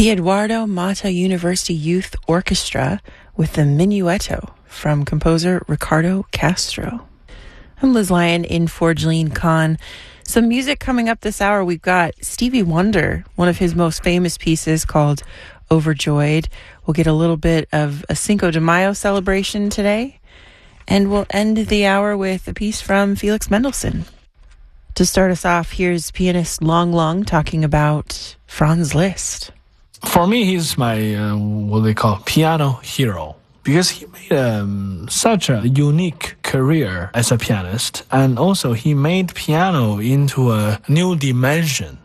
The Eduardo Mata University Youth Orchestra with the Minuetto from composer Ricardo Castro. I'm Liz Lyon in for Jeline Kahn. Some music coming up this hour. We've got Stevie Wonder, one of his most famous pieces called Overjoyed. We'll get a little bit of a Cinco de Mayo celebration today. And we'll end the hour with a piece from Felix Mendelssohn. To start us off, here's pianist Long Long talking about Franz Liszt. For me, he's my, what they call piano hero, because he made such a unique career as a pianist, and also he made piano into a new dimension.